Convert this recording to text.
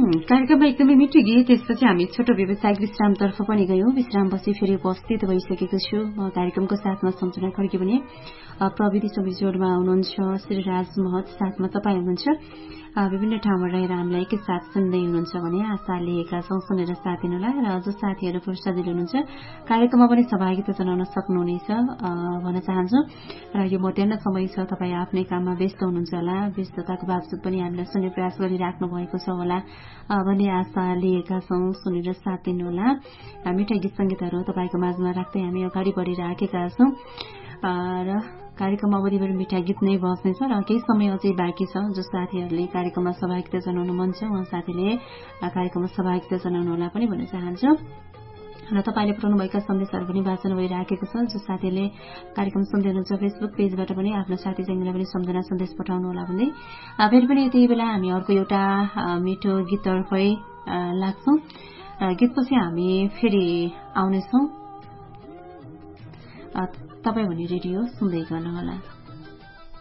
कार्यक्रममा एकदमै मिठो गीत। त्यसपछि हामी छोटो व्यावसायिक विश्रामतर्फ पनि गयौं। विश्रामपछि फेरि उपस्थित भइसकेको छु म कार्यक्रमको साथमा सम्झना खड्के पनि प्रविधि संयोजनमा हुनुहुन्छ श्री राज महत, साथमा तपाईँ हुनुहुन्छ। विभिन्न ठाउँमा रहेर हामीलाई एकैसाथ सुन्दै हुनुहुन्छ भने आशा लिएका छौं सुनेर साथ दिनुलाई। र जो साथीहरू फुर्सदिलो हुनुहुन्छ कार्यक्रममा पनि सहभागिता जनाउन सक्नुहुनेछ भन्न चाहन्छु। र यो मध्याह्न समय छ, तपाईँ आफ्नै काममा व्यस्त हुनुहुन्छ होला, व्यस्तताको बावजुद पनि हामीलाई सुन्ने प्रयास गरिराख्नु भएको छ होला भन्ने आशा लिएका छौं। सुनेर साथ दिनुहोला। मिठा गीत संगीतहरू तपाईँको माझमा राख्दै हामी अगाडि बढिराखेका छौं र कार्यक्रममा अवधिभरि मिठा गीत नै बस्नेछ र केही समय अझै बाँकी छ। जो साथीहरूले कार्यक्रममा सहभागिता जनाउनु मन छ उहाँ साथीले कार्यक्रममा सहभागिता जनाउनु होला पनि भन्न चाहन्छु। र तपाईँले पठाउनुभएका सन्देशहरू पनि वाचन भइराखेको छ। जो साथीले कार्यक्रम सुन्दै हुनुहुन्छ फेसबुक पेजबाट पनि आफ्नो साथी संगीलाई पनि सम्झना सन्देश पठाउनु होला भन्दै फेरि पनि यति बेला हामी अर्को एउटा मिठो गीततर्फै लाग्छौं। गीतपछि हामी फेरि आउनेछौं। तपाईँ भने रेडियो सुन्दै गर्नुहोला।